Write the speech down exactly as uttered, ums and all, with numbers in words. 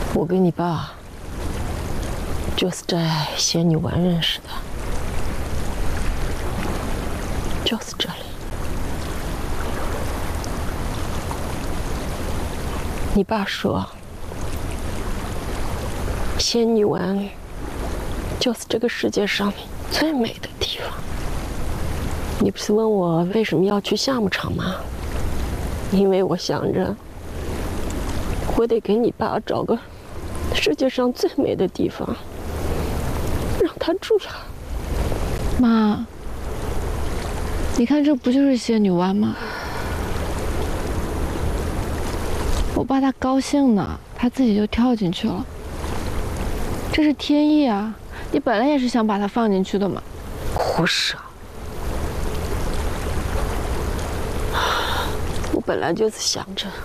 我跟你爸就是在仙女湾认识的，就是这里。你爸说，仙女湾就是这个世界上最美的地方。你不是问我为什么要去夏牧场吗？因为我想着，我得给你爸找个世界上最美的地方，让他住呀。 妈，你看这不就是仙女湾吗？我爸他高兴呢，他自己就跳进去了。这是天意啊！你本来也是想把他放进去的嘛。 胡说！我本来就是想着